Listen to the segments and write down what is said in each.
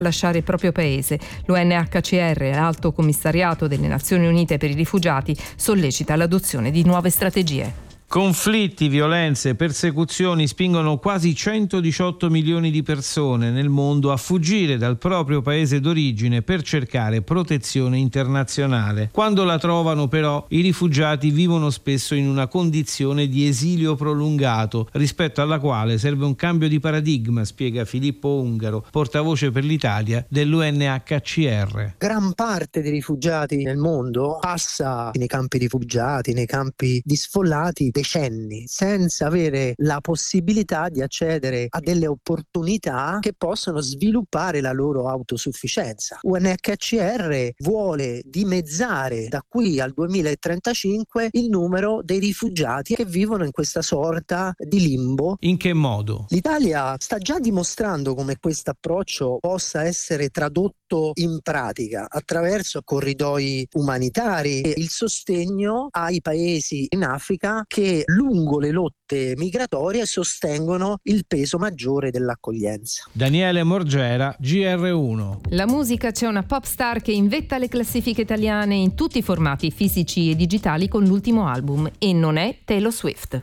lasciare il proprio paese. L'UNHCR, l'Alto Commissariato delle Nazioni Unite per i Rifugiati, sollecita l'adozione di nuove strategie. Conflitti, violenze, persecuzioni spingono quasi 118 milioni di persone nel mondo a fuggire dal proprio paese d'origine per cercare protezione internazionale. Quando la trovano, però, i rifugiati vivono spesso in una condizione di esilio prolungato, rispetto alla quale serve un cambio di paradigma, spiega Filippo Ungaro, portavoce per l'Italia dell'UNHCR. Gran parte dei rifugiati nel mondo passa nei campi rifugiati, nei campi di sfollati, decenni senza avere la possibilità di accedere a delle opportunità che possono sviluppare la loro autosufficienza. UNHCR vuole dimezzare da qui al 2035 il numero dei rifugiati che vivono in questa sorta di limbo. In che modo? L'Italia sta già dimostrando come questo approccio possa essere tradotto in pratica attraverso corridoi umanitari e il sostegno ai paesi in Africa che lungo le lotte migratorie sostengono il peso maggiore dell'accoglienza. Daniele Morgera, GR1. La musica, c'è una pop star che invetta le classifiche italiane in tutti i formati fisici e digitali con l'ultimo album, e non è Taylor Swift.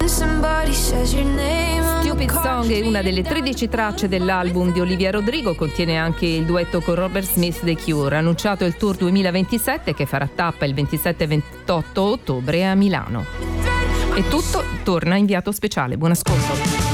Stupid Song è una delle 13 tracce dell'album di Olivia Rodrigo, contiene anche il duetto con Robert Smith The Cure, annunciato il tour 2027 che farà tappa il 27 e 28 ottobre a Milano. È tutto, torna inviato speciale. Buon ascolto.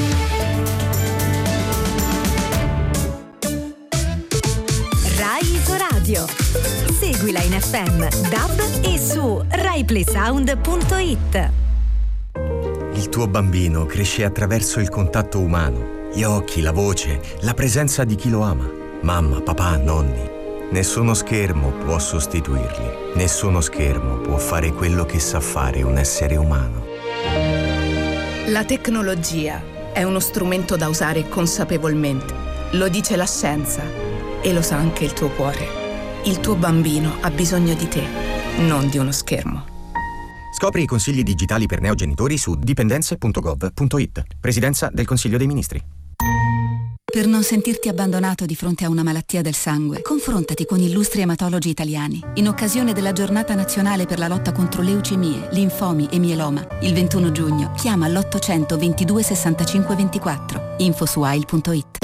Rai Isoradio. Seguila in FM, DAB e su RaiPlaySound.it. Il tuo bambino cresce attraverso il contatto umano, gli occhi, la voce, la presenza di chi lo ama. Mamma, papà, nonni. Nessuno schermo può sostituirli. Nessuno schermo può fare quello che sa fare un essere umano. La tecnologia è uno strumento da usare consapevolmente. Lo dice la scienza e lo sa anche il tuo cuore. Il tuo bambino ha bisogno di te, non di uno schermo. Scopri i consigli digitali per neogenitori su dipendenze.gov.it. Presidenza del Consiglio dei Ministri. Per non sentirti abbandonato di fronte a una malattia del sangue, confrontati con illustri ematologi italiani. In occasione della Giornata Nazionale per la lotta contro leucemie, linfomi e mieloma, il 21 giugno, chiama l'800 22 65 24. Info su AIL.it.